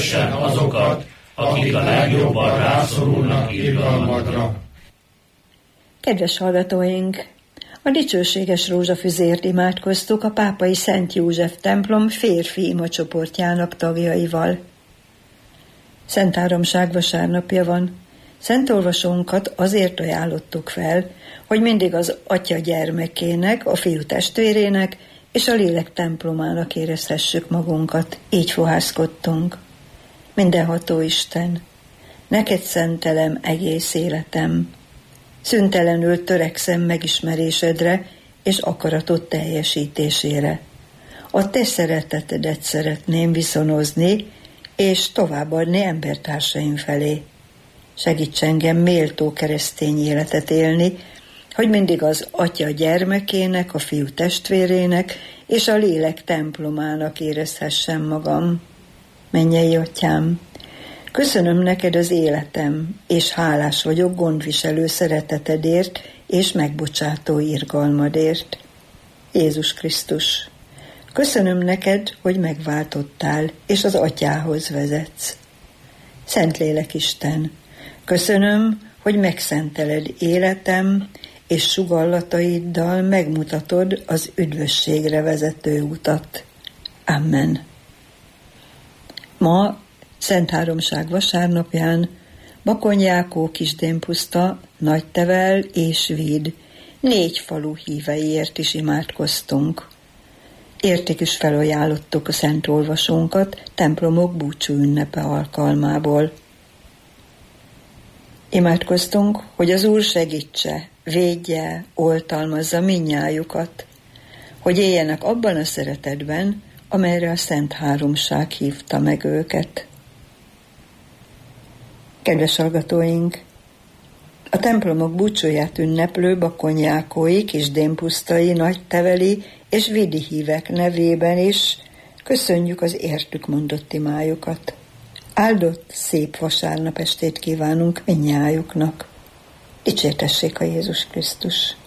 azokat, akik a legjobban rászorulnak irgalmadra. Kedves hallgatóink! A dicsőséges rózsafüzért imádkoztuk a pápai Szent József templom férfi imacsoportjának tagjaival. Szent Háromság vasárnapja van. Szentolvasónkat azért ajánlottuk fel, hogy mindig az Atya gyermekének, a Fiú testvérének és a Lélek templomának érezhessük magunkat. Így fohászkodtunk. Mindenható Isten, neked szentelem egész életem. Szüntelenül törekszem megismerésedre és akaratod teljesítésére. A te szeretetedet szeretném viszonozni, és továbbadni embertársaim felé. Segíts engem méltó keresztény életet élni, hogy mindig az Atya gyermekének, a Fiú testvérének és a Lélek templomának érezhessem magam. Mennyei Atyám, köszönöm neked az életem, és hálás vagyok gondviselő szeretetedért és megbocsátó irgalmadért. Jézus Krisztus, köszönöm neked, hogy megváltottál, és az Atyához vezetsz. Szentlélek Isten, köszönöm, hogy megszenteled életem, és sugallataiddal megmutatod az üdvösségre vezető utat. Amen. Ma, Szent Háromság vasárnapján Bakony Jákó Kisdémpuszta, Nagytevel és Vid 4 falu híveiért is imádkoztunk. Érték is felajánlottuk a szent olvasónkat templomok búcsú ünnepe alkalmából. Imádkoztunk, hogy az Úr segítse, védje, oltalmazza mindnyájukat, hogy éljenek abban a szeretetben, amelyre a Szent Háromság hívta meg őket. Kedves hallgatóink! A templomok búcsúját ünneplő Bakony Jákói, Kisdémpusztai, Nagyteveli és Vidi hívek nevében is köszönjük az értük mondott imájukat. Áldott, szép vasárnap estét kívánunk mindnyájuknak. Dicsértessék a Jézus Krisztus!